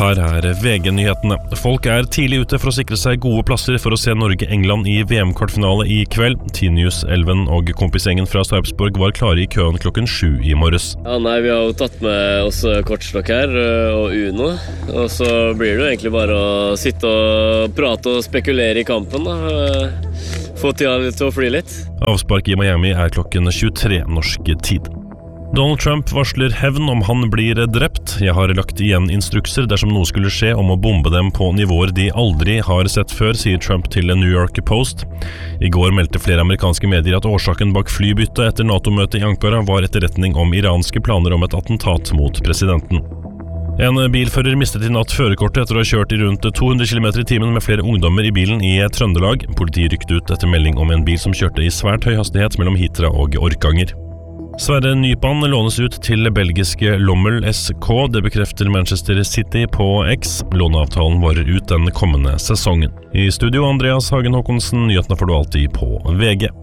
Her VG-nyhetene. Folk tidlig ute for å sikre seg gode plasser for å se Norge-England i VM-kvartfinale i kveld. T-News, Elven og kompisgjengen fra Sarpsborg var klare i køen klokken 7 i morges. Vi har jo tatt med oss kortstokk her og Uno, og så blir det jo egentlig bare å sitte og prate og spekulere i kampen da. Få tida til å fly litt. Avspark i Miami klokken 23 norsk tid. Donald Trump varsler hevn om han blir drept. Jeg har lagt igjen instrukser dersom noe skulle skje om å bombe dem på nivåer de aldri har sett før, sier Trump til New York Post. I går meldte flere amerikanske medier at årsaken bak flybyttet etter NATO-møtet i Ankara var etterretning om iranske planer om et attentat mot presidenten. En bilfører mistet i natt førerkortet etter å ha kjørt i rundt 200 km i timen med flere ungdommer i bilen i Trøndelag. Politiet rykte ut etter melding om en bil som kjørte i svært høy hastighet mellom Hitra og Orkanger. Sverre Nypan lånes ut til belgiske Lommel SK, det bekrefter Manchester City på X. Låneavtalen varer ut den kommende sesongen. I studio Andreas Hagen Håkonsen, nyhetene får du alltid på VG.